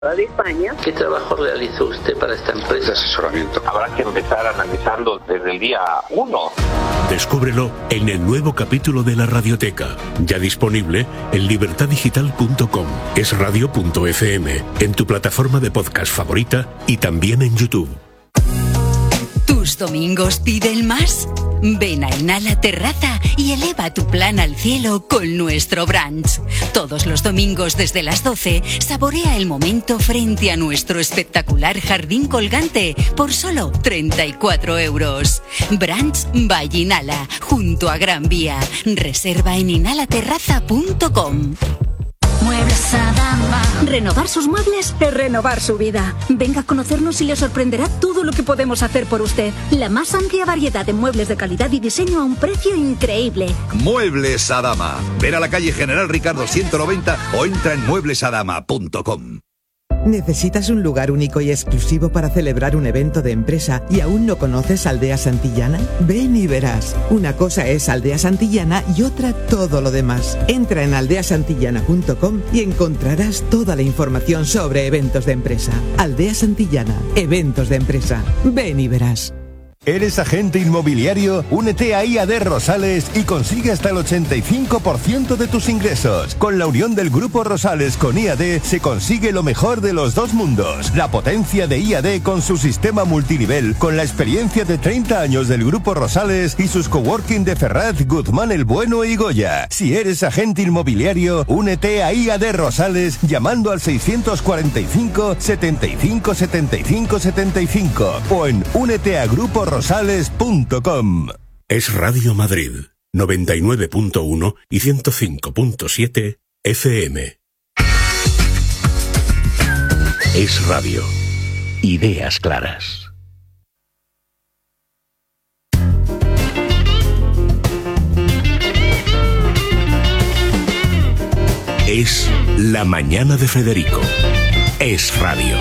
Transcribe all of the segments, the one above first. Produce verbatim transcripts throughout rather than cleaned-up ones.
de España. ¿Qué trabajo realizó usted para esta empresa? De asesoramiento. Habrá que empezar analizando desde el día uno. Descúbrelo en el nuevo capítulo de La Radioteca, ya disponible en libertad digital punto com, es radio punto efe eme, en tu plataforma de podcast favorita y también en YouTube. ¿Tus domingos piden más? Ven a Inhala Terraza y eleva tu plan al cielo con nuestro brunch. Todos los domingos desde las doce, saborea el momento frente a nuestro espectacular jardín colgante por solo treinta y cuatro euros. Brunch by Inhala, junto a Gran Vía. Reserva en inhala terraza punto com. Muebles Adama. Renovar sus muebles es renovar su vida. Venga a conocernos y le sorprenderá todo lo que podemos hacer por usted. La más amplia variedad de muebles de calidad y diseño a un precio increíble. Muebles Adama. Ven a la calle General Ricardo ciento noventa o entra en muebles adama punto com. ¿Necesitas un lugar único y exclusivo para celebrar un evento de empresa y aún no conoces Aldea Santillana? Ven y verás. Una cosa es Aldea Santillana y otra todo lo demás. Entra en aldea santillana punto com y encontrarás toda la información sobre eventos de empresa. Aldea Santillana, eventos de empresa. Ven y verás. ¿Eres agente inmobiliario? Únete a I A D Rosales y consigue hasta el ochenta y cinco por ciento de tus ingresos. Con la unión del Grupo Rosales con I A D se consigue lo mejor de los dos mundos. La potencia de I A D con su sistema multinivel, con la experiencia de treinta años del Grupo Rosales y sus coworking de Ferraz, Guzmán el Bueno y Goya. Si eres agente inmobiliario, únete a I A D Rosales llamando al seiscientos cuarenta y cinco, setenta y cinco, setenta y cinco, setenta y cinco o en únete a Grupo rosales punto com. Es Radio Madrid, noventa y nueve punto uno y ciento cinco punto siete efe eme. Es radio. Ideas claras. Es La Mañana de Federico. Es radio.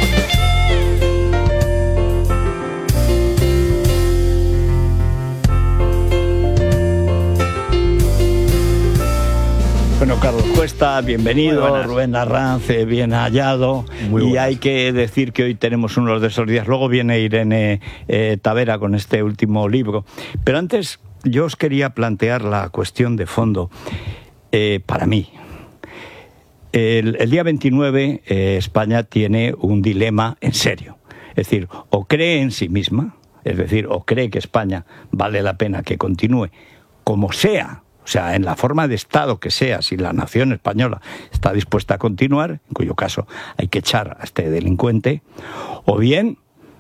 Bueno, Carlos Cuesta, bienvenido, Rubén Arranz, bien hallado. Muy y hay que decir que hoy tenemos uno de esos días. Luego viene Irene eh, Tavera con este último libro. Pero antes yo os quería plantear la cuestión de fondo. Eh, para mí, el, el día veintinueve eh, España tiene un dilema en serio. Es decir, o cree en sí misma, es decir, o cree que España vale la pena que continúe como sea, o sea, en la forma de Estado que sea, si la nación española está dispuesta a continuar, en cuyo caso hay que echar a este delincuente, o bien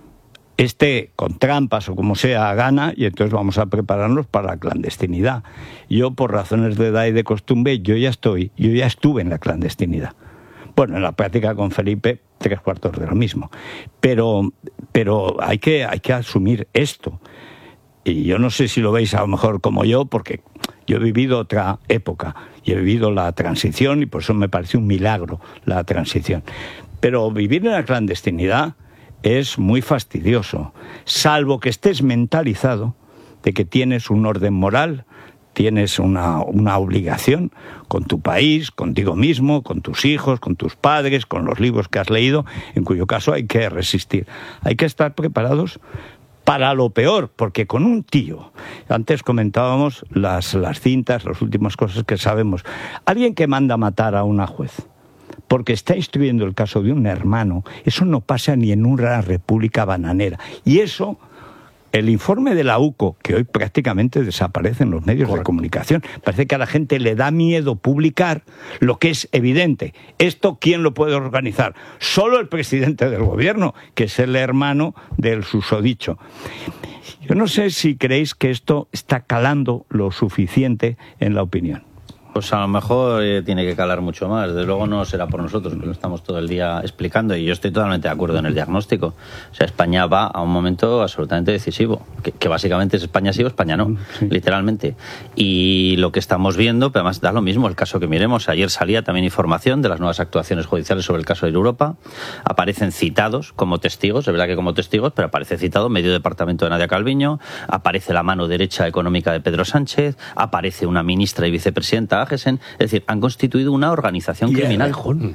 este con trampas o como sea gana y entonces vamos a prepararnos para la clandestinidad. Yo, por razones de edad y de costumbre, yo ya estoy, yo ya estuve en la clandestinidad. Bueno, en la práctica con Felipe, tres cuartos de lo mismo. Pero, pero hay que, hay que asumir esto. Y yo no sé si lo veis a lo mejor como yo, porque yo he vivido otra época y he vivido la transición y por eso me parece un milagro la transición. Pero vivir en la clandestinidad es muy fastidioso, salvo que estés mentalizado de que tienes un orden moral, tienes una, una obligación con tu país, contigo mismo, con tus hijos, con tus padres, con los libros que has leído, en cuyo caso hay que resistir. Hay que estar preparados para lo peor, porque con un tío, antes comentábamos las, las cintas, las últimas cosas que sabemos, alguien que manda matar a una juez, porque está instruyendo el caso de un hermano, eso no pasa ni en una república bananera. Y eso, el informe de la U C O, que hoy prácticamente desaparece en los medios Correcto. de comunicación, parece que a la gente le da miedo publicar lo que es evidente. ¿Esto quién lo puede organizar? Solo el presidente del gobierno, que es el hermano del susodicho. Yo no sé si creéis que esto está calando lo suficiente en la opinión. Pues a lo mejor eh, tiene que calar mucho más. Desde luego no será por nosotros, que lo estamos todo el día explicando, y yo estoy totalmente de acuerdo en el diagnóstico. O sea, España va a un momento absolutamente decisivo, que, que básicamente es España sí o España no, sí. literalmente. Y lo que estamos viendo, pero además da lo mismo el caso que miremos. Ayer salía también información de las nuevas actuaciones judiciales sobre el caso de Europa. Aparecen citados como testigos, es verdad que como testigos, pero aparece citado medio departamento de Nadia Calviño, aparece la mano derecha económica de Pedro Sánchez, aparece una ministra y vicepresidenta, es decir, han constituido una organización criminal.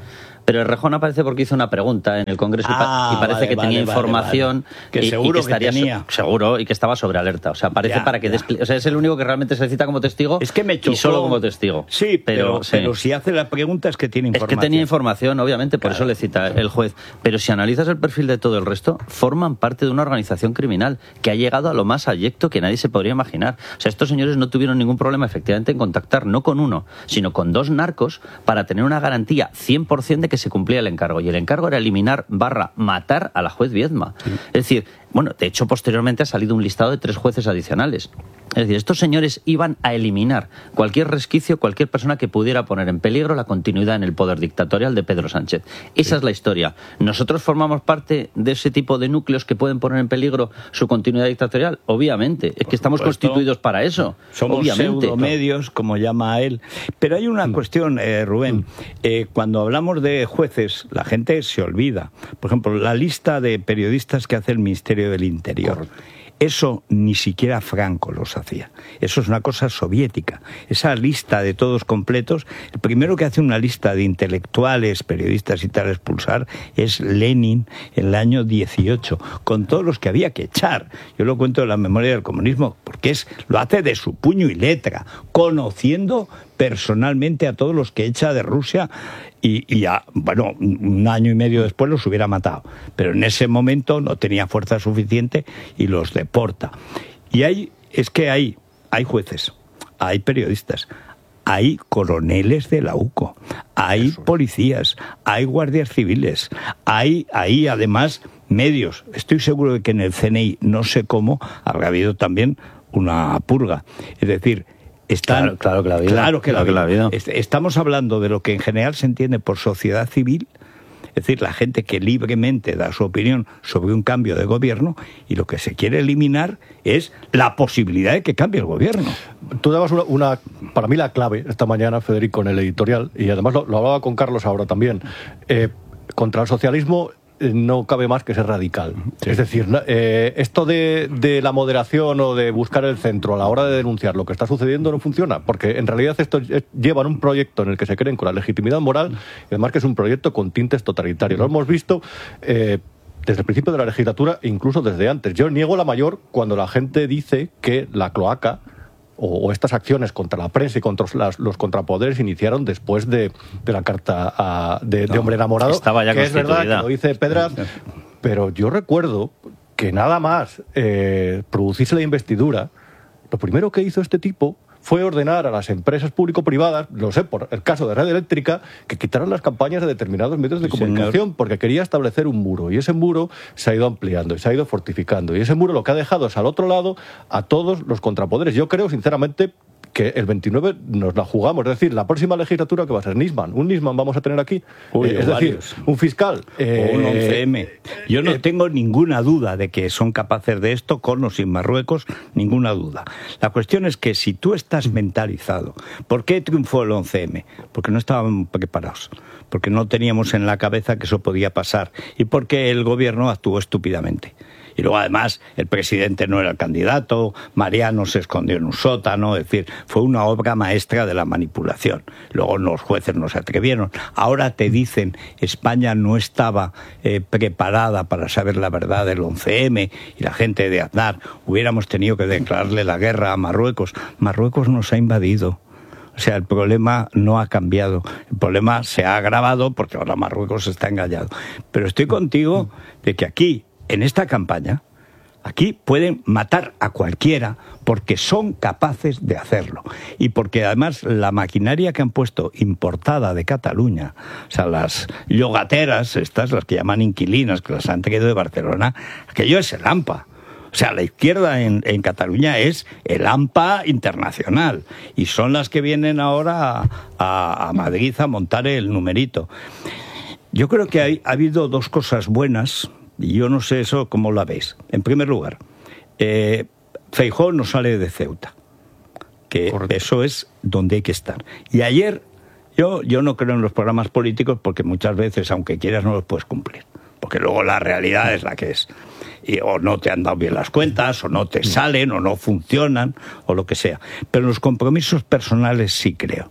Pero Errejón aparece porque hizo una pregunta en el Congreso ah, y, pa- y parece vale, que vale, tenía vale, información vale. Que y, seguro y que estaría que tenía. So- seguro y que estaba sobre alerta. O sea, aparece Ya, para que ya. despli- o sea, es el único que realmente se cita como testigo. Es que me chocó. Y solo como testigo. Sí, pero, sí. pero si hace la pregunta es que tiene Es información. que tenía información, obviamente, por Claro. eso le cita el juez. Pero si analizas el perfil de todo el resto, forman parte de una organización criminal que ha llegado a lo más abyecto que nadie se podría imaginar. O sea, estos señores no tuvieron ningún problema, efectivamente, en contactar no con uno, sino con dos narcos para tener una garantía cien por ciento de que se cumplía el encargo. Y el encargo era eliminar barra matar a la juez Viedma. Sí. Es decir, bueno, de hecho, posteriormente ha salido un listado de tres jueces adicionales. Es decir, estos señores iban a eliminar cualquier resquicio, cualquier persona que pudiera poner en peligro la continuidad en el poder dictatorial de Pedro Sánchez. Esa sí. es la historia. ¿Nosotros formamos parte de ese tipo de núcleos que pueden poner en peligro su continuidad dictatorial? Obviamente. Es que estamos constituidos para eso. Somos obviamente. pseudomedios, como llama él. Pero hay una mm. cuestión, eh, Rubén. Mm. Eh, cuando hablamos de jueces, la gente se olvida. Por ejemplo, la lista de periodistas que hace el Ministerio del Interior. Correcto. Eso ni siquiera Franco los hacía. Eso es una cosa soviética. Esa lista de todos completos, el primero que hace una lista de intelectuales, periodistas y tal expulsar es Lenin en el año dieciocho, con todos los que había que echar. Yo lo cuento en la memoria del comunismo, porque es lo hace de su puño y letra, conociendo personalmente a todos los que echa de Rusia y, y ya, bueno, un año y medio después los hubiera matado. Pero en ese momento no tenía fuerza suficiente y los deporta. Y hay, es que hay, hay jueces, hay periodistas, hay coroneles de la U C O, hay Eso. policías, hay guardias civiles, hay, hay además medios. Estoy seguro de que en el C N I, no sé cómo, habrá habido también una purga. Es decir, están, claro, claro que la vida. Claro que claro la vida. vida. Estamos hablando de lo que en general se entiende por sociedad civil, es decir, la gente que libremente da su opinión sobre un cambio de gobierno, y lo que se quiere eliminar es la posibilidad de que cambie el gobierno. Tú dabas una, una para mí la clave esta mañana, Federico, en el editorial, y además lo, lo hablaba con Carlos ahora también. Eh, contra el socialismo no cabe más que ser radical. Sí. Es decir, eh, esto de, de la moderación o de buscar el centro a la hora de denunciar lo que está sucediendo no funciona, porque en realidad esto llevan un proyecto en el que se creen con la legitimidad moral y además que es un proyecto con tintes totalitarios. Lo hemos visto eh, desde el principio de la legislatura e incluso desde antes. Yo niego la mayor cuando la gente dice que la cloaca o, o estas acciones contra la prensa y contra las, los contrapoderes iniciaron después de, de la carta a, de, no, de Hombre Enamorado, estaba ya que es verdad que lo dice Pedraz, pero yo recuerdo que nada más eh, producirse la investidura, lo primero que hizo este tipo fue ordenar a las empresas público-privadas, lo sé por el caso de Red Eléctrica, que quitaran las campañas de determinados medios de sí, comunicación, señor. Porque quería establecer un muro, y ese muro se ha ido ampliando y se ha ido fortificando, y ese muro lo que ha dejado es al otro lado a todos los contrapoderes. Yo creo, sinceramente, que el veintinueve nos la jugamos, es decir, la próxima legislatura que va a ser Nisman, un Nisman vamos a tener aquí, Uy, eh, es varios. decir, un fiscal. Eh, o un once eme. Yo no eh, tengo ninguna duda de que son capaces de esto, con o sin Marruecos, ninguna duda. La cuestión es que si tú estás mentalizado, ¿por qué triunfó el once eme? Porque no estaban preparados, porque no teníamos en la cabeza que eso podía pasar y porque el gobierno actuó estúpidamente. Y luego, además, el presidente no era el candidato, Mariano se escondió en un sótano, es decir, fue una obra maestra de la manipulación. Luego los jueces no se atrevieron. Ahora te dicen, España no estaba eh, preparada para saber la verdad del once eme, y la gente de Aznar, hubiéramos tenido que declararle la guerra a Marruecos. Marruecos nos ha invadido. O sea, el problema no ha cambiado. El problema se ha agravado porque ahora Marruecos está engañado. Pero estoy contigo de que aquí, en esta campaña, aquí pueden matar a cualquiera porque son capaces de hacerlo. Y porque además la maquinaria que han puesto importada de Cataluña, o sea, las llogateras, estas, las que llaman inquilinas, que las han traído de Barcelona, aquello es el AMPA. O sea, la izquierda en, en Cataluña es el AMPA internacional. Y son las que vienen ahora a, a, a Madrid a montar el numerito. Yo creo que hay, ha habido dos cosas buenas. Y yo no sé eso cómo la veis. En primer lugar, eh, Feijóo no sale de Ceuta, que Correcto. Eso es donde hay que estar. Y ayer, yo, yo no creo en los programas políticos porque muchas veces, aunque quieras, no los puedes cumplir. Porque luego la realidad es la que es. Y o no te han dado bien las cuentas, o no te salen, o no funcionan, o lo que sea. Pero en los compromisos personales sí creo.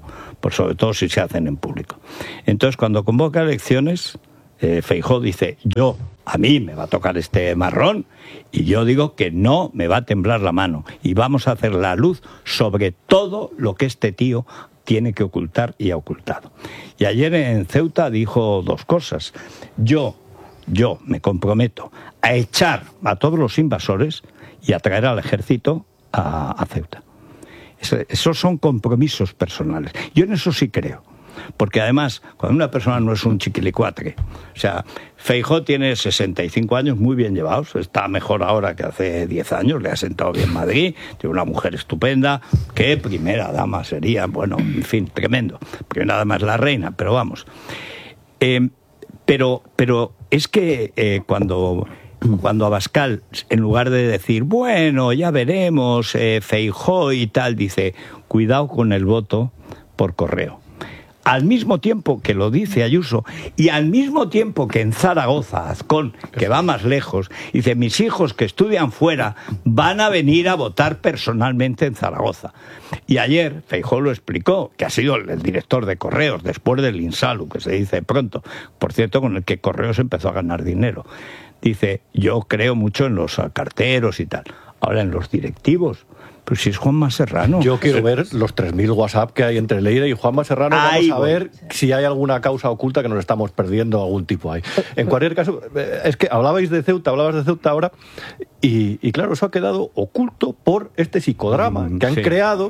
pues sobre todo si se hacen en público. Entonces, cuando convoca elecciones, eh, Feijóo dice, yo, a mí me va a tocar este marrón, y yo digo que no me va a temblar la mano, y vamos a hacer la luz sobre todo lo que este tío tiene que ocultar y ha ocultado. Y ayer en Ceuta dijo dos cosas. Yo, yo me comprometo a echar a todos los invasores y a traer al ejército a, a Ceuta. Eso, esos son compromisos personales. Yo en eso sí creo. Porque además, cuando una persona no es un chiquilicuatre, o sea, Feijóo tiene sesenta y cinco años muy bien llevados, está mejor ahora que hace diez años, le ha sentado bien Madrid, tiene una mujer estupenda, que primera dama sería, bueno, en fin, tremendo. Primera dama es la reina, pero vamos. Eh, pero, pero es que eh, cuando... Cuando Abascal, en lugar de decir, bueno, ya veremos, eh, Feijóo y tal, dice, cuidado con el voto por correo. Al mismo tiempo que lo dice Ayuso, y al mismo tiempo que en Zaragoza, Azcón, que va más lejos, dice, mis hijos que estudian fuera van a venir a votar personalmente en Zaragoza. Y ayer Feijóo lo explicó, que ha sido el director de Correos, después del Insalu, que se dice pronto, por cierto, con el que Correos empezó a ganar dinero. Dice, yo creo mucho en los carteros y tal. Ahora en los directivos, pues si es Juanma Serrano. Yo quiero ver los tres mil WhatsApp que hay entre Leire y Juanma Serrano. Ay, vamos a ver bueno. si hay alguna causa oculta que nos estamos perdiendo, algún tipo ahí. En cualquier caso, es que hablabais de Ceuta, hablabas de Ceuta ahora, y, y claro, eso ha quedado oculto por este psicodrama que han sí. creado.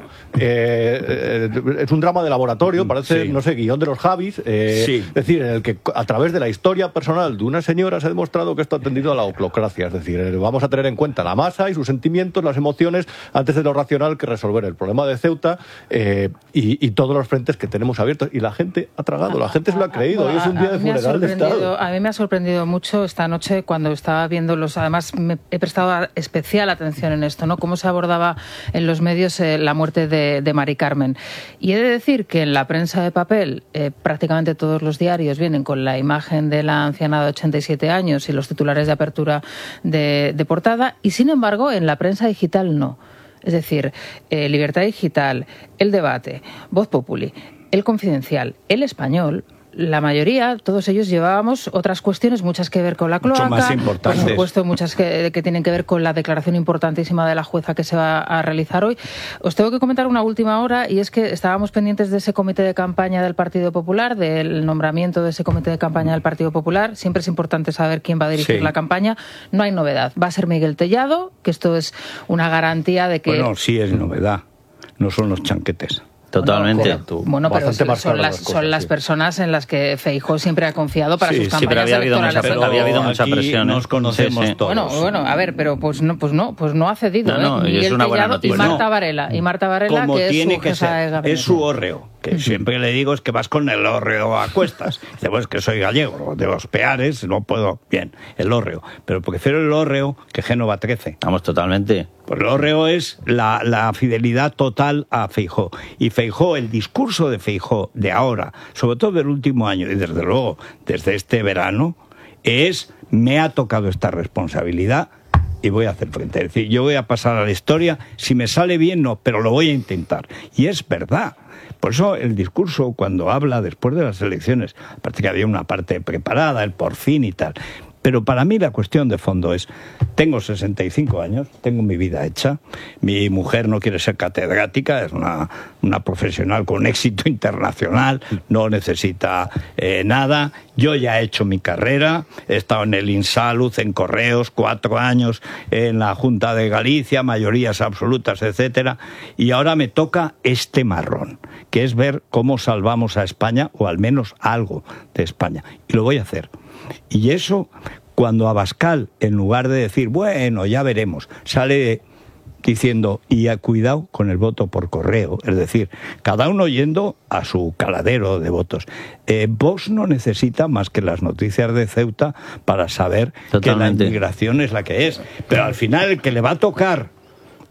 Eh, eh, es un drama de laboratorio, parece, sí. no sé, guión de los Javis. Eh, sí. Es decir, en el que a través de la historia personal de una señora se ha demostrado que esto ha tendido a la oclocracia. Es decir, eh, vamos a tener en cuenta la masa y sus sentimientos, las emociones, antes de lo racional que resolver el problema de Ceuta eh, y, y todos los frentes que tenemos abiertos. Y la gente ha tragado, la gente se lo ha creído. Hoy es un día de funeral de Estado. A mí me ha sorprendido mucho esta noche cuando estaba viendo los... Además, me he prestado especial atención en esto, ¿no? Cómo se abordaba en los medios eh, la muerte de, de Mari Carmen. Y he de decir que en la prensa de papel eh, prácticamente todos los diarios vienen con la imagen de la anciana de ochenta y siete años y los titulares de apertura de, de portada, y sin embargo en la prensa digital no. Es decir, eh, Libertad Digital, El Debate, Voz Populi, El Confidencial, El Español, la mayoría, todos ellos llevábamos otras cuestiones, muchas que ver con la cloaca, mucho más importantes. Por supuesto, muchas que, que tienen que ver con la declaración importantísima de la jueza que se va a realizar hoy. Os tengo que comentar una última hora, y es que estábamos pendientes de ese comité de campaña del Partido Popular, del nombramiento de ese comité de campaña del Partido Popular. Siempre es importante saber quién va a dirigir sí. la campaña. No hay novedad. Va a ser Miguel Tellado, que esto es una garantía de que... Bueno, sí es novedad. No son los chanquetes. Totalmente. Bueno, pero son, son, las, cosas, son las sí. personas en las que Feijóo siempre ha confiado para sí, sus campañas sí, pero había habido mucha, pero había habido mucha presión. Nos conocemos sí, sí. todos. Bueno, bueno, a ver, pero pues no, pues no, pues no ha cedido. No, no, ¿eh? y es una buena noticia. Y Marta Varela, y Marta Varela como que tiene es su que jefa ser, de gabinete. Es su hórreo, que siempre le digo es que vas con el hórreo a cuestas. Dice, pues que soy gallego, de los Peares, no puedo, bien, el hórreo. Pero prefiero el hórreo que Génova trece. Vamos, totalmente. Pues el hórreo es la, la fidelidad total a Feijóo. Y Feijóo, el discurso de Feijóo de ahora, sobre todo del último año, y desde luego desde este verano, es, me ha tocado esta responsabilidad y voy a hacer frente. Es decir, yo voy a pasar a la historia, si me sale bien no, pero lo voy a intentar. Y es verdad. Por eso el discurso, cuando habla después de las elecciones, aparte que había una parte preparada, el por fin y tal. Pero para mí la cuestión de fondo es, tengo sesenta y cinco años, tengo mi vida hecha, mi mujer no quiere ser catedrática, es una, una profesional con éxito internacional, no necesita eh, nada, yo ya he hecho mi carrera, he estado en el Insalud, en Correos, cuatro años, en la Junta de Galicia, mayorías absolutas, etcétera, y ahora me toca este marrón, que es ver cómo salvamos a España, o al menos algo de España, y lo voy a hacer. Y eso, cuando Abascal, en lugar de decir, bueno, ya veremos, sale diciendo, y a cuidado con el voto por correo, es decir, cada uno yendo a su caladero de votos. Eh, Vox no necesita más que las noticias de Ceuta para saber Totalmente. que la inmigración es la que es. Pero al final el que le va a tocar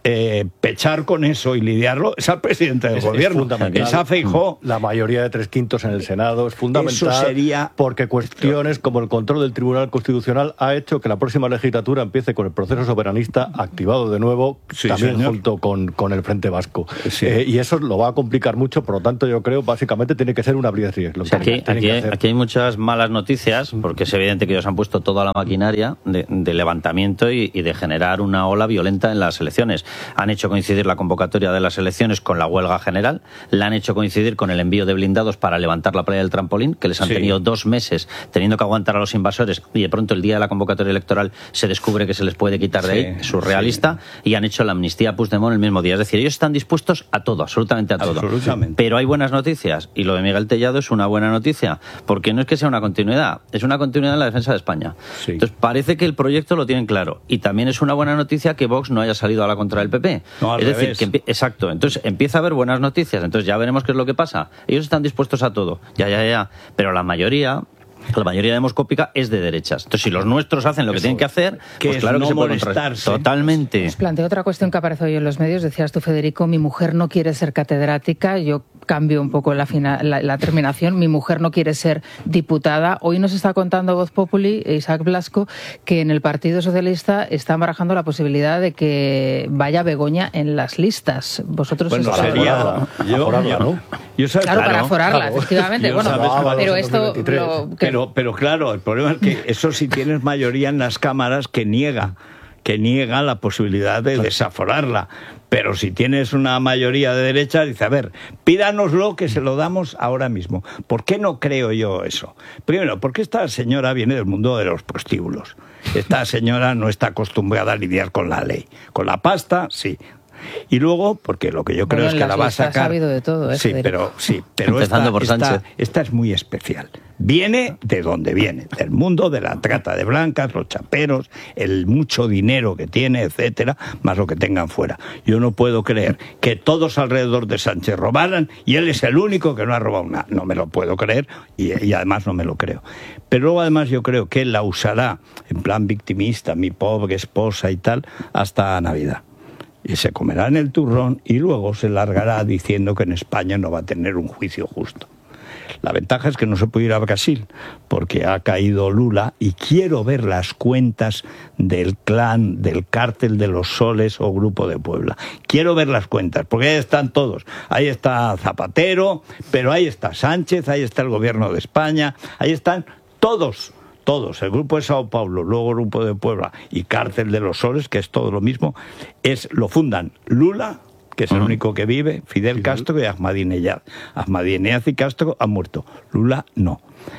eh, pechar con eso y lidiarlo es al presidente del es, gobierno. Es Esa Feijóo, la mayoría de tres quintos en el Senado es fundamental. Eso sería, porque cuestiones como el control del Tribunal Constitucional ha hecho que la próxima legislatura empiece con el proceso soberanista activado de nuevo, sí, también señor. junto con, con el Frente Vasco. Sí. Eh, y eso lo va a complicar mucho, por lo tanto yo creo básicamente tiene que ser una brigadría. O sea, aquí, aquí, hay, aquí hay muchas malas noticias, porque es evidente que ellos han puesto toda la maquinaria de, de levantamiento y, y de generar una ola violenta en las elecciones. Han hecho coincidir la convocatoria de las elecciones con la huelga general, la han hecho coincidir con el envío de blindados para levantar la playa del trampolín, que les han sí. tenido dos meses teniendo que aguantar a los invasores, y de pronto el día de la convocatoria electoral se descubre que se les puede quitar de sí, ahí, surrealista, sí. y han hecho la amnistía a Puigdemont el mismo día. Es decir, ellos están dispuestos a todo, absolutamente a todo. Absolutamente. Pero hay buenas noticias, y lo de Miguel Tellado es una buena noticia, porque no es que sea una continuidad, es una continuidad en la defensa de España. Sí. Entonces parece que el proyecto lo tienen claro, y también es una buena noticia que Vox no haya salido a la contra del P P. No, al es revés. decir, que exacto, entonces empieza a haber buenas noticias, entonces ya veremos qué es lo que pasa. Ellos están dispuestos a todo, ya, ya, ya, pero la mayoría... La mayoría demoscópica es de derechas. Entonces, si los nuestros hacen lo que Eso, tienen que hacer, que pues claro no que se pueden molestarse. Totalmente. Os planteo otra cuestión que aparece hoy en los medios. Decías tú, Federico, mi mujer no quiere ser catedrática. Yo cambio un poco la, final, la, la terminación. Mi mujer no quiere ser diputada. Hoy nos está contando Voz Populi, Isaac Blasco, que en el Partido Socialista están barajando la posibilidad de que vaya Begoña en las listas. Vosotros bueno, os sería yo, aforarla, ¿no? Yo claro, claro, para aforarla, claro. efectivamente. Yo bueno, sabes, pero esto... Lo, que... pero, pero claro, el problema es que eso si tienes mayoría en las cámaras que niega, que niega la posibilidad de desaforarla. Pero si tienes una mayoría de derecha, dice, a ver, pídanoslo que se lo damos ahora mismo. ¿Por qué no creo yo eso? Primero, porque esta señora viene del mundo de los prostíbulos. Esta señora no está acostumbrada a lidiar con la ley. Con la pasta, sí. Y luego, porque lo que yo creo bueno, es que la va a sacar... Ha sabido de todo, ¿eh, sí, pero, sí, pero Empezando esta, por Sánchez. Esta, esta es muy especial. Viene de donde viene, del mundo de la trata de blancas, los chaperos, el mucho dinero que tiene, etcétera, más lo que tengan fuera. Yo no puedo creer que todos alrededor de Sánchez robaran y él es el único que no ha robado nada. No me lo puedo creer y, y además no me lo creo. Pero luego además yo creo que él la usará en plan victimista, mi pobre esposa y tal, hasta Navidad. Y se comerá en el turrón y luego se largará diciendo que en España no va a tener un juicio justo. La ventaja es que no se puede ir a Brasil porque ha caído Lula y quiero ver las cuentas del clan, del cártel de los Soles o Grupo de Puebla. Quiero ver las cuentas porque ahí están todos. Ahí está Zapatero, pero ahí está Sánchez, ahí está el gobierno de España, ahí están todos. Todos, el Grupo de Sao Paulo, luego el Grupo de Puebla y Cártel de los Soles, que es todo lo mismo, es lo fundan Lula, que es el uh-huh. único que vive, Fidel uh-huh. Castro y Ahmadinejad. Ahmadinejad y Castro han muerto, Lula no.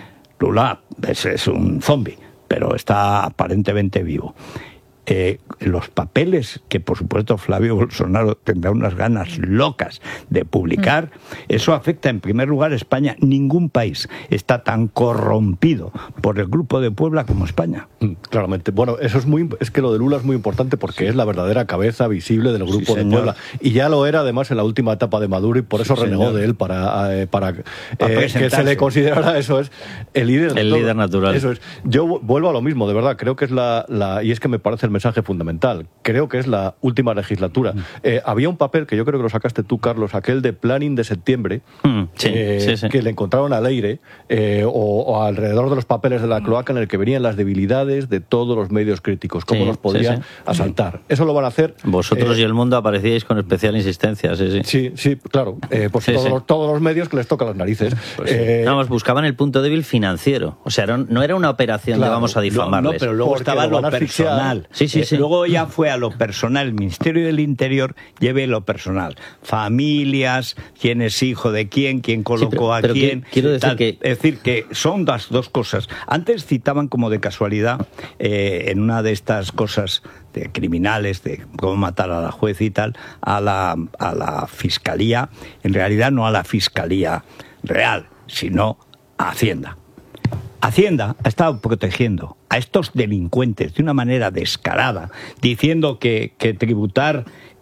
Lula es, es un zombi, pero está aparentemente vivo. Eh, los papeles que por supuesto Flavio Bolsonaro tendrá unas ganas locas de publicar, eso afecta en primer lugar a España. Ningún país está tan corrompido por el Grupo de Puebla como España. Claramente. Bueno, eso es muy es que lo de Lula es muy importante porque sí. es la verdadera cabeza visible del Grupo sí, de Puebla. Y ya lo era además en la última etapa de Maduro y por eso sí, renegó señor. de él para, eh, para, para eh, que se le considerara eso es el líder el líder natural. Eso es. Yo vuelvo a lo mismo, de verdad, creo que es la, la y es que me parece el mensaje fundamental. Creo que es la última legislatura. Mm. Eh, había un papel que yo creo que lo sacaste tú, Carlos, aquel de Planning de septiembre, mm, sí, eh, sí, sí. que le encontraron a Leire, eh, o, o alrededor de los papeles de la cloaca en el que venían las debilidades de todos los medios críticos, cómo sí, los podían sí, sí. asaltar. Eso lo van a hacer. Vosotros eh, y El Mundo aparecíais con especial insistencia, sí, sí. Sí, sí, claro. Eh, pues sí, todos, sí. Los, todos los medios que les tocan las narices. Pues eh, sí. Vamos, buscaban el punto débil financiero. O sea, no era una operación claro, de vamos a difamarles. No, no, pero luego Porque estaba lo, lo personal. Sí, sí, sí. Eh, luego ya fue a lo personal. El Ministerio del Interior lleve lo personal. Familias, quién es hijo de quién, quién colocó sí, pero, a quién. Que, quiero decir tal. que... Es decir, que son las dos cosas. Antes citaban como de casualidad eh, en una de estas cosas de criminales, de cómo matar a la juez y tal, a la, a la Fiscalía. En realidad no a la Fiscalía real, sino a Hacienda. Hacienda ha estado protegiendo a estos delincuentes de una manera descarada, diciendo que, que tributar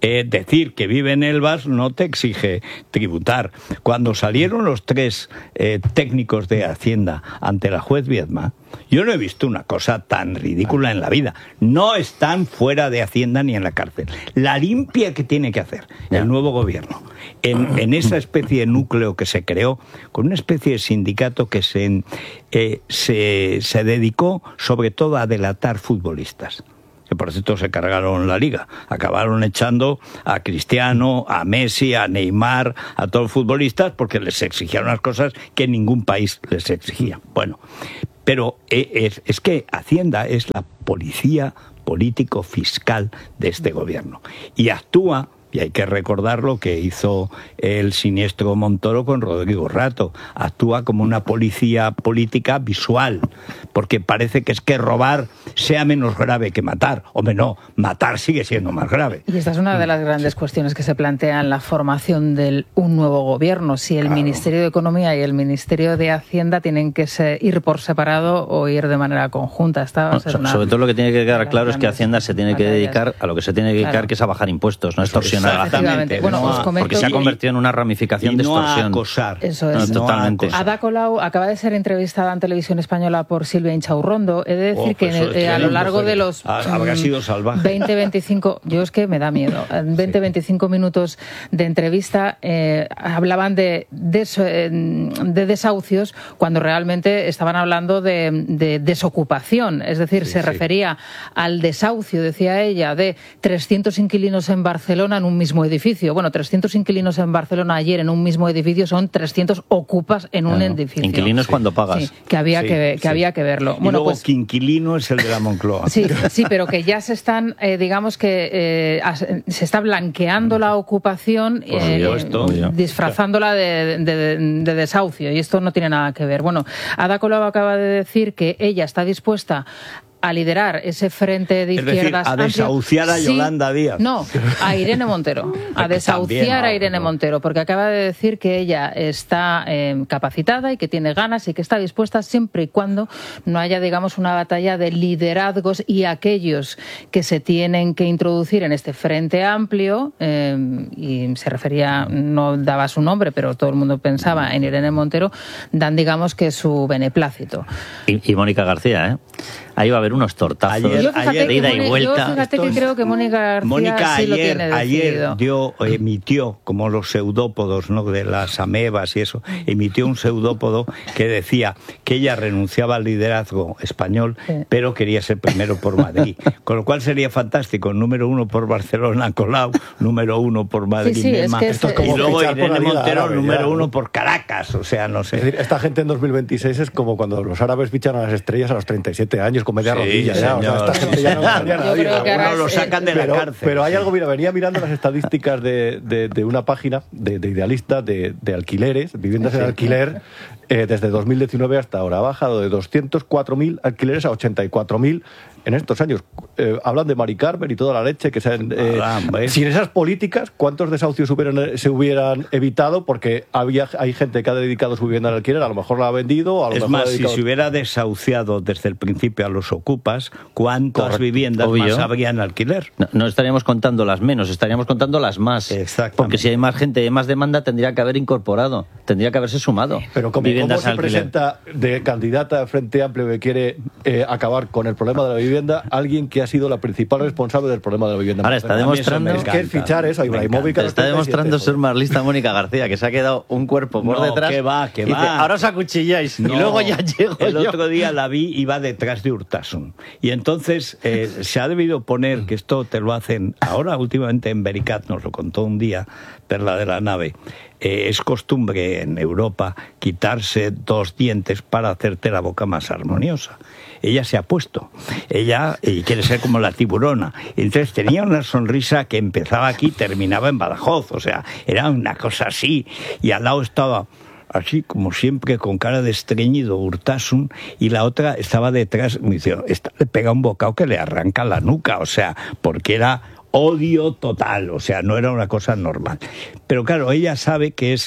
eh, decir que vive en Elvas no te exige tributar. Cuando salieron los tres eh, técnicos de Hacienda ante la juez Viedma, yo no he visto una cosa tan ridícula en la vida. No están fuera de Hacienda ni en la cárcel. La limpia que tiene que hacer el nuevo gobierno en, en esa especie de núcleo que se creó, con una especie de sindicato que se, eh, se, se dedicó sobre todo a delatar futbolistas, que por cierto se cargaron la liga, acabaron echando a Cristiano, a Messi, a Neymar, a todos los futbolistas porque les exigían unas cosas que ningún país les exigía. Bueno, pero es, es que Hacienda es la policía político-fiscal de este gobierno y actúa. Y hay que recordar lo que hizo el siniestro Montoro con Rodrigo Rato. Actúa como una policía política visual, porque parece que es que robar sea menos grave que matar. Hombre, no, matar sigue siendo más grave. Y esta es una de las grandes sí. cuestiones que se plantean en la formación de un nuevo gobierno. Si el claro. Ministerio de Economía y el Ministerio de Hacienda tienen que se, ir por separado o ir de manera conjunta. Esta va a ser no, una, sobre todo lo que tiene que quedar claro es que Hacienda se tiene que dedicar a lo que se tiene que dedicar, claro. que es a bajar impuestos, no extorsionar. Exactamente. Bueno, no, os comento, porque se ha convertido en una ramificación y de no extorsión. A acosar. Eso es. No, totalmente. No Ada Colau acaba de ser entrevistada en Televisión Española por Silvia Inchaurrondo. He de decir oh, que en, eh, a lo largo de los habrá sido salvaje. veinte veinticinco, yo es que me da miedo, veinte veinticinco minutos de entrevista eh, hablaban de, de, de desahucios cuando realmente estaban hablando de, de desocupación. Es decir, sí, se sí. refería al desahucio, decía ella, de trescientos inquilinos en Barcelona en un mismo edificio. Bueno, trescientos inquilinos en Barcelona ayer en un mismo edificio son trescientos ocupas en un claro. edificio. Inquilinos sí. cuando pagas. Sí, que había, sí, que, que, sí. había que verlo. Y bueno, luego pues, que inquilino es el de la Moncloa. Sí, sí, pero que ya se están, eh, digamos que eh, se está blanqueando la ocupación, eh, esto, disfrazándola de, de, de desahucio, y esto no tiene nada que ver. Bueno, Ada Colau acaba de decir que ella está dispuesta a liderar ese frente de izquierdas. Es decir, a desahuciar a Yolanda sí, Díaz. No, a Irene Montero. A desahuciar también, no, a Irene no. Montero, porque acaba de decir que ella está eh, capacitada y que tiene ganas y que está dispuesta siempre y cuando no haya, digamos, una batalla de liderazgos y aquellos que se tienen que introducir en este frente amplio, eh, y se refería, no daba su nombre, pero todo el mundo pensaba en Irene Montero, dan, digamos, que su beneplácito. Y, y Mónica García, ¿eh? Ahí va a haber unos tortazos ayer, ayer, de ida Mónica, y vuelta. Yo fíjate que creo que Mónica García Mónica sí ayer, lo tiene decidido. Ayer dio, emitió, como los pseudópodos, ¿no?, de las amebas y eso, emitió un pseudópodo que decía que ella renunciaba al liderazgo español, sí. pero quería ser primero por Madrid. Con lo cual sería fantástico, número uno por Barcelona, Colau, número uno por Madrid, sí, sí, Mema, es que es, y luego Irene Montero, árabe, número ya, uno ¿no? por Caracas, o sea, no sé. Es decir, esta gente en dos mil veintiséis es como cuando los árabes fichan a las estrellas a los treinta y siete años con media sí, rodilla. Ya, o sea, esta gente ya no ganaría Yo creo que ahora no lo sacan de pero, la cárcel. Pero hay algo, mira, venía mirando las estadísticas de, de, de una página de, de Idealista de, de alquileres, viviendas en alquiler, eh, desde dos mil diecinueve hasta ahora. Ha bajado de doscientos cuatro mil alquileres a ochenta y cuatro mil en estos años. Eh, hablan de Mari Carmen y toda la leche que se han, eh, sin esas políticas, ¿cuántos desahucios hubieran, se hubieran evitado? Porque había, hay gente que ha dedicado su vivienda al alquiler, a lo mejor la ha vendido, a lo es mejor más, ha dedicado... si se hubiera desahuciado desde el principio a los ocupas, ¿cuántas Correcto. viviendas Obvio. más habría en alquiler? No, no estaríamos contando las menos, estaríamos contando las más. Exactamente. Porque si hay más gente, hay más demanda, tendría que haber incorporado, tendría que haberse sumado. Pero como, ¿cómo se presenta de candidata al Frente Amplio que quiere eh, acabar con el problema de la vivienda alguien que ha sido la principal responsable del problema de la vivienda? Ahora está demostrando es que es fichar eso a Ibrahimovic. Está demostrando ser más lista Mónica García, que se ha quedado un cuerpo por no, detrás. Que va, que dice, va. ahora os acuchilláis no, y luego ya llego el yo. El otro día la vi, iba detrás de Urtasun. Y entonces eh, se ha debido poner, que esto te lo hacen ahora últimamente en Vericat, nos lo contó un día Perla de la Nave. Eh, es costumbre en Europa quitarse dos dientes para hacerte la boca más armoniosa. Ella se ha puesto, ella y quiere ser como la tiburona. Entonces tenía una sonrisa que empezaba aquí y terminaba en Badajoz, o sea, era una cosa así. Y al lado estaba, así como siempre, con cara de estreñido, Urtasun, y la otra estaba detrás, me dice, esta le pega un bocado que le arranca la nuca, o sea, porque era odio total, o sea, no era una cosa normal. Pero claro, ella sabe que es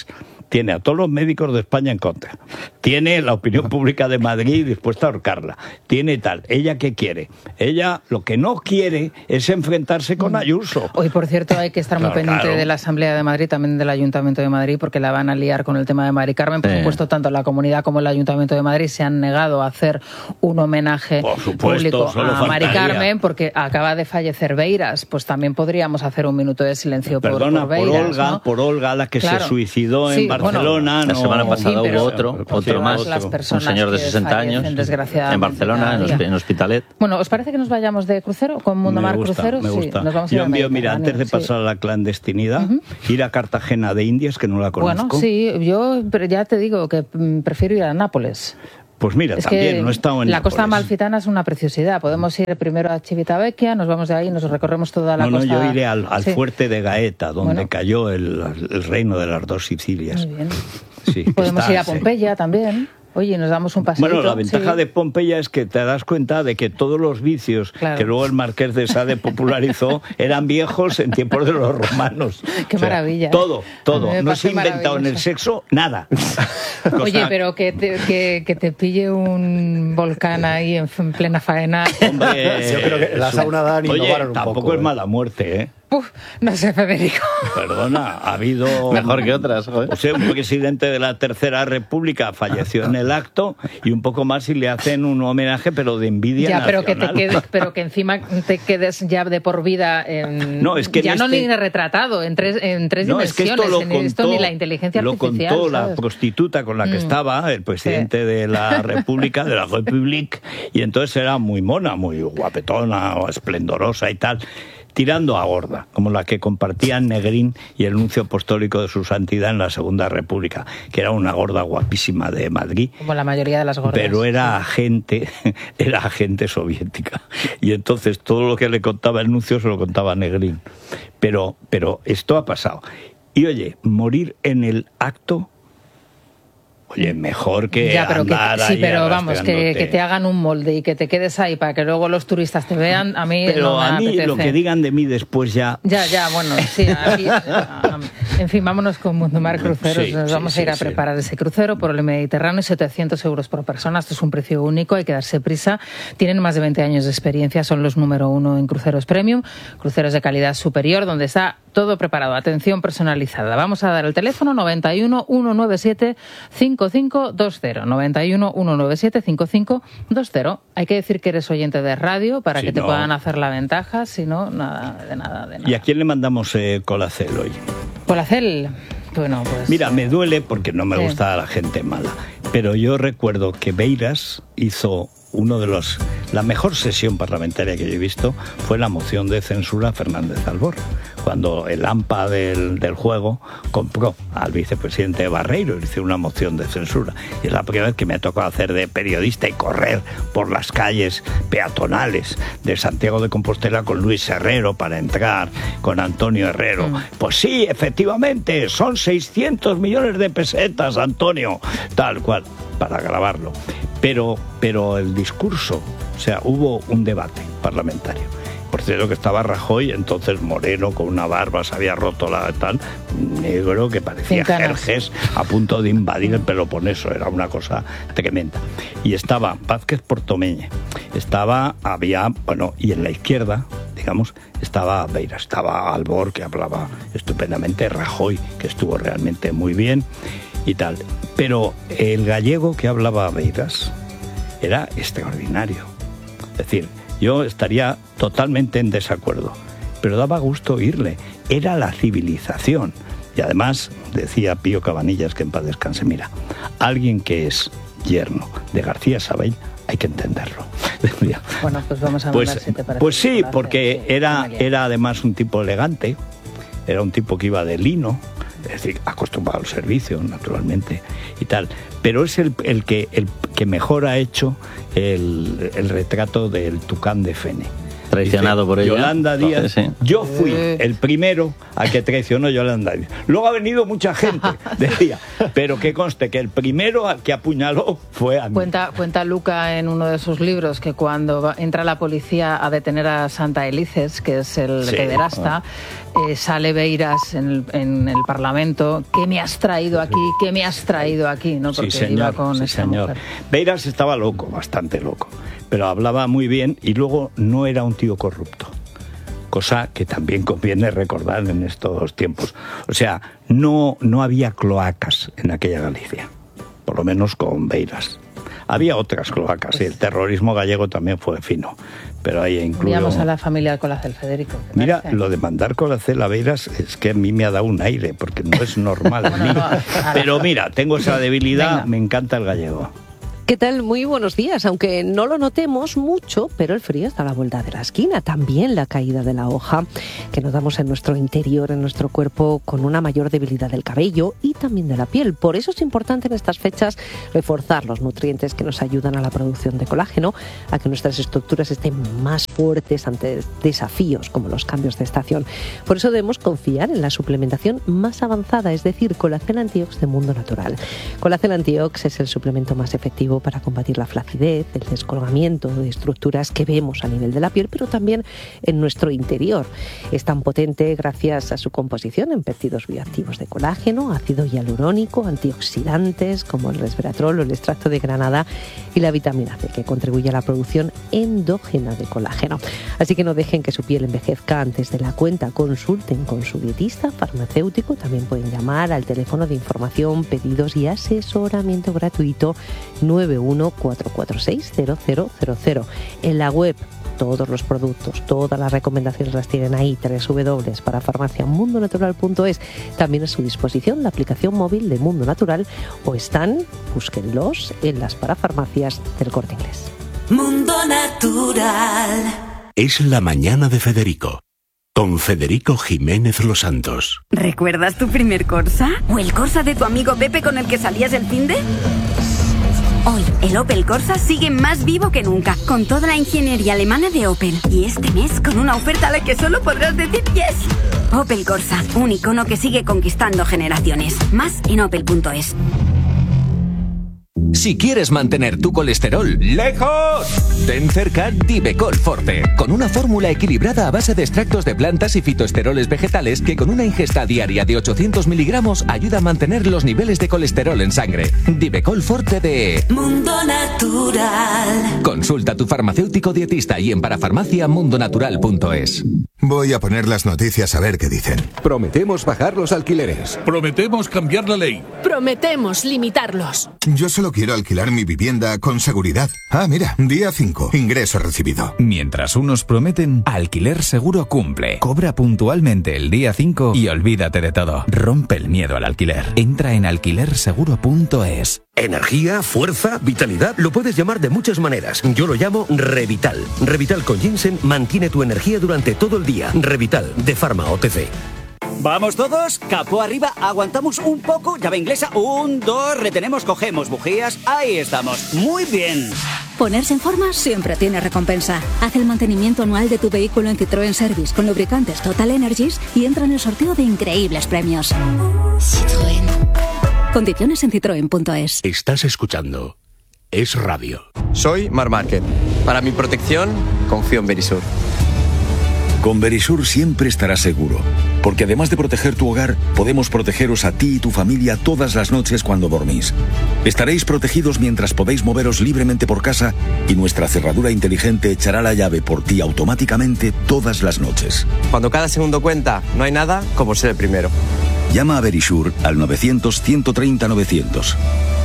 tiene a todos los médicos de España en contra, tiene la opinión pública de Madrid dispuesta a ahorcarla, tiene tal. ¿Ella qué quiere? Ella lo que no quiere es enfrentarse con Ayuso. Hoy, por cierto, hay que estar muy Claro, pendiente claro. de la Asamblea de Madrid, también del Ayuntamiento de Madrid, porque la van a liar con el tema de Mari Carmen. Por Sí. supuesto, tanto la comunidad como el Ayuntamiento de Madrid se han negado a hacer un homenaje Por supuesto, público solo a Mari faltaría. Carmen, porque acaba de fallecer Beiras. Pues también podríamos hacer un minuto de silencio por, Perdona, por por, Beiras, Olga, ¿no? por Olga, la que Claro. se suicidó Sí, en bueno, Barcelona. La no- semana pasada Sí, pero- hubo otro, pero otro más, las un personas señor de que sesenta años, fallecen, desgraciadamente, en Barcelona, en, cada hospi- día. en Hospitalet. Bueno, ¿os parece que nos vayamos de crucero con Mundo Me Mar gusta, Cruceros? me Sí, gusta. nos vamos a ir Yo al envío, mira, Mediterráneo, antes de sí. pasar a la clandestinidad, ir a Cartagena de Indias, que no la conozco. Bueno, sí, yo pero ya te digo que mm, prefiero ir a Nápoles. Pues mira, Es también que no he estado en la costa Nápoles. amalfitana es una preciosidad. Podemos ir primero a Civitavecchia, nos vamos de ahí, nos recorremos toda la No, no, costa. yo iré al, al Sí. fuerte de Gaeta, donde Bueno. cayó el, el reino de las dos Sicilias. Muy bien. Sí, Podemos está, ir a sí. Pompeya también. Oye, nos damos un paseito. Bueno, la ventaja sí. de Pompeya es que te das cuenta de que todos los vicios Claro. que luego el Marqués de Sade popularizó eran viejos en tiempos de los romanos. Qué maravilla, ¿eh? Todo, todo. A mí me No se ha parece inventado en el maravilloso. sexo nada. Oye, Cosa- pero que te, que, que te pille un volcán ahí en, en plena faena. Hombre, Yo creo que la eso- sauna dan Oye, innovaron un tampoco poco, es ¿eh? mala muerte, ¿eh? Uf, no sé, Federico. Perdona, ha habido... Mejor que otras, joder. O sea, un presidente de la Tercera República falleció en el acto y un poco más si le hacen un homenaje, pero de envidia Ya, pero que te nacional. quedes, pero que encima te quedes ya de por vida en, No, es que ya en no este- ni retratado en tres en tres No, es que dimensiones, esto lo en contó, esto ni la inteligencia lo artificial. contó la ¿sabes? prostituta con la que Mm. estaba, el presidente de la República, de la República, y entonces era muy mona, muy guapetona, o esplendorosa y tal, tirando a gorda, como la que compartían Negrín y el nuncio apostólico de su santidad en la Segunda República, que era una gorda guapísima de Madrid. Como la mayoría de las gordas. Pero era agente, era agente soviética. Y entonces todo lo que le contaba el nuncio se lo contaba Negrín. Pero, pero esto ha pasado. Y oye, morir en el acto, oye, mejor que Ya, pero que, andar sí, ahí pero vamos, que, arrastrándote. que te hagan un molde y que te quedes ahí para que luego los turistas te vean, a mí Pero no me a mí apetece. lo que digan de mí después ya... Ya, ya, bueno, sí. Aquí, en fin, vámonos con Mundo Mar Cruceros. Sí, Nos sí, vamos sí, a ir a sí. preparar ese crucero por el Mediterráneo, setecientos euros por persona. Esto es un precio único, hay que darse prisa. Tienen más de veinte años de experiencia, son los número uno en cruceros premium, cruceros de calidad superior, donde está todo preparado, atención personalizada. Vamos a dar el teléfono noventa y uno, ciento noventa y siete, cincuenta y cinco veinte. noventa y uno, ciento noventa y siete, cincuenta y cinco veinte. Hay que decir que eres oyente de radio para Si que te no- puedan hacer la ventaja, si no, nada, de nada, de nada. ¿Y a quién le mandamos eh, colacel hoy? Polacel, bueno, pues... Mira, me duele porque no me Sí. gusta la gente mala, pero yo recuerdo que Beiras hizo uno de los... La mejor sesión parlamentaria que yo he visto fue la moción de censura a Fernández Albor, cuando el AMPA del, del juego compró al vicepresidente Barreiro y hizo una moción de censura. Y es la primera vez que me ha tocado hacer de periodista y correr por las calles peatonales de Santiago de Compostela con Luis Herrero para entrar, con Antonio Herrero. Mm. Pues sí, efectivamente, son seiscientos millones de pesetas, Antonio, tal cual, para grabarlo. Pero, pero el discurso, o sea, hubo un debate parlamentario. Por cierto que estaba Rajoy, entonces moreno, con una barba, se había roto la tal, negro, que parecía Sin canas. Jerjes, a punto de invadir el Peloponeso, era una cosa tremenda. Y estaba Vázquez Portomeñe, estaba, había, bueno, y en la izquierda, digamos, estaba Beiras, estaba Albor, que hablaba estupendamente, Rajoy, que estuvo realmente muy bien, y tal. Pero el gallego que hablaba Beiras era extraordinario. Es decir, yo estaría totalmente en desacuerdo, pero daba gusto oírle. Era la civilización. Y además, decía Pío Cabanillas, que en paz descanse, mira, alguien que es yerno de García Sabell, hay que entenderlo. Bueno, pues vamos a Pues, mandar, si te parece. pues sí, Polacel, porque sí, era, con alguien. era además un tipo elegante, era un tipo que iba de lino, es decir, acostumbrado al servicio, naturalmente, y tal. Pero es el, el, que, el que mejor ha hecho el, el retrato del Tucán de Fene. Traicionado Dice, por ella. Yolanda Díaz. Sí, sí. Yo fui el primero a que traicionó Yolanda Díaz. Luego ha venido mucha gente, decía. Pero que conste que el primero al que apuñaló fue a mí. Cuenta, cuenta Luca en uno de sus libros que cuando va, entra la policía a detener a Santa Elices, que es el Sí. pederasta, eh, sale Beiras en el, en el Parlamento. ¿Qué me has traído aquí? ¿Qué me has traído aquí? ¿No? Porque Sí, señor, iba con sí, esta señor. mujer. Beiras estaba loco, bastante loco, pero hablaba muy bien y luego no era un tío corrupto. Cosa que también conviene recordar en estos tiempos. O sea, no, no había cloacas en aquella Galicia, por lo menos con Beiras. Había otras cloacas y el terrorismo gallego también fue fino, pero ahí incluyo... Enviamos a la familia Colacel, Federico. ¿Te Mira, parece? lo de mandar Colacel a Beiras es que a mí me ha dado un aire, porque no es normal. Bueno, no, ahora. Pero mira, tengo esa debilidad, Venga. me encanta el gallego. ¿Qué tal? Muy buenos días. Aunque no lo notemos mucho, pero el frío está a la vuelta de la esquina. También la caída de la hoja que notamos en nuestro interior, en nuestro cuerpo, con una mayor debilidad del cabello y también de la piel. Por eso es importante en estas fechas reforzar los nutrientes que nos ayudan a la producción de colágeno, a que nuestras estructuras estén más fuertes ante desafíos como los cambios de estación. Por eso debemos confiar en la suplementación más avanzada, es decir, Colacel Antiox de Mundo Natural. Colacel Antiox es el suplemento más efectivo para combatir la flacidez, el descolgamiento de estructuras que vemos a nivel de la piel, pero también en nuestro interior. Es tan potente gracias a su composición en péptidos bioactivos de colágeno, ácido hialurónico, antioxidantes como el resveratrol o el extracto de granada y la vitamina C, que contribuye a la producción endógena de colágeno. Así que no dejen que su piel envejezca antes de la cuenta. Consulten con su dietista, farmacéutico. También pueden llamar al teléfono de información, pedidos y asesoramiento gratuito nueve uno cuatro cuatro seis cero cero cero cero. En la web todos los productos, todas las recomendaciones las tienen ahí, doble u doble u doble u para farmacia mundo natural punto es. También a su disposición la aplicación móvil de Mundo Natural o están, búsquenlos en las parafarmacias del Corte Inglés. Mundo Natural. Es la mañana de Federico, con Federico Jiménez Los Santos. ¿Recuerdas tu primer Corsa? ¿O el Corsa de tu amigo Pepe con el que salías el finde? Hoy, el Opel Corsa sigue más vivo que nunca, con toda la ingeniería alemana de Opel. Y este mes, con una oferta a la que solo podrás decir yes. Opel Corsa, un icono que sigue conquistando generaciones. Más en opel punto es. Si quieres mantener tu colesterol lejos, ten cerca Divecol Forte, con una fórmula equilibrada a base de extractos de plantas y fitoesteroles vegetales que con una ingesta diaria de ochocientos miligramos ayuda a mantener los niveles de colesterol en sangre. Divecol Forte de Mundo Natural. Consulta a tu farmacéutico dietista y en parafarmacia mundo natural punto es. Voy a poner las noticias a ver qué dicen. Prometemos bajar los alquileres. Prometemos cambiar la ley. Prometemos limitarlos. Yo solo quiero alquilar mi vivienda con seguridad. Ah, mira, día cinco, ingreso recibido. Mientras unos prometen, Alquiler Seguro cumple. Cobra puntualmente el día cinco y olvídate de todo. Rompe el miedo al alquiler. Entra en alquiler seguro punto es. Energía, fuerza, vitalidad, lo puedes llamar de muchas maneras. Yo lo llamo Revital. Revital con ginseng mantiene tu energía durante todo el día. Revital, de Pharma O T C. ¿Vamos todos? Capó arriba, aguantamos un poco, llave inglesa, un, dos, retenemos, cogemos bujías, ahí estamos, muy bien. Ponerse en forma siempre tiene recompensa. Haz el mantenimiento anual de tu vehículo en Citroën Service con lubricantes Total Energies y entra en el sorteo de increíbles premios. Citroën. Condiciones en citroen punto es. Estás escuchando Es Radio. Soy Mar Márquez. Para mi protección, confío en Verisur. Con Verisur siempre estarás seguro, porque además de proteger tu hogar, podemos protegeros a ti y tu familia todas las noches cuando dormís. Estaréis protegidos mientras podéis moveros libremente por casa y nuestra cerradura inteligente echará la llave por ti automáticamente todas las noches. Cuando cada segundo cuenta, no hay nada como ser el primero. Llama a Verisur al novecientos, ciento treinta, novecientos.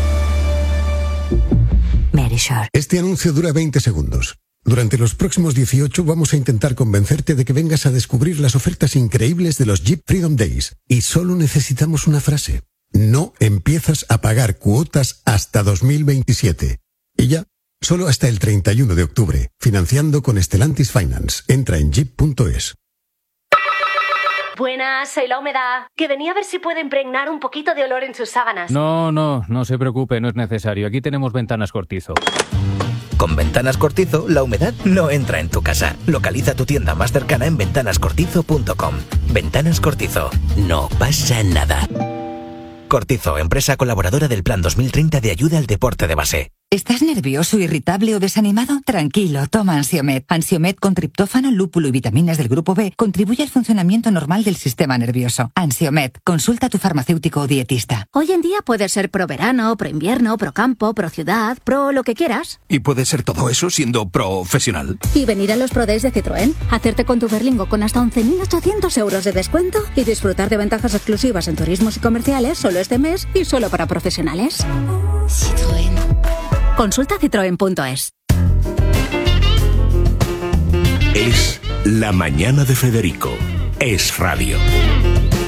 Verisur. Este anuncio dura veinte segundos. Durante los próximos dieciocho vamos a intentar convencerte de que vengas a descubrir las ofertas increíbles de los Jeep Freedom Days. Y solo necesitamos una frase. No empiezas a pagar cuotas hasta dos mil veintisiete. Y ya, solo hasta el treinta y uno de octubre. Financiando con Stellantis Finance. Entra en jeep punto es. Buenas, soy la humedad. Que venía a ver si puede impregnar un poquito de olor en sus sábanas. No, no, no se preocupe, no es necesario. Aquí tenemos ventanas Cortizo. Con Ventanas Cortizo, la humedad no entra en tu casa. Localiza tu tienda más cercana en ventanas cortizo punto com. Ventanas Cortizo. No pasa nada. Cortizo, empresa colaboradora del Plan dos mil treinta de ayuda al deporte de base. ¿Estás nervioso, irritable o desanimado? Tranquilo, toma Ansiomed. Ansiomed con triptófano, lúpulo y vitaminas del grupo B contribuye al funcionamiento normal del sistema nervioso. Ansiomed, consulta a tu farmacéutico o dietista. Hoy en día puedes ser pro verano, pro invierno, pro campo, pro ciudad, pro lo que quieras. Y puede ser todo eso siendo profesional. Y venir a los Pro Days de Citroën, hacerte con tu Berlingo con hasta once mil ochocientos euros de descuento y disfrutar de ventajas exclusivas en turismos y comerciales solo este mes y solo para profesionales. Citroën. Consulta citroen punto es. Es La Mañana de Federico. Es radio.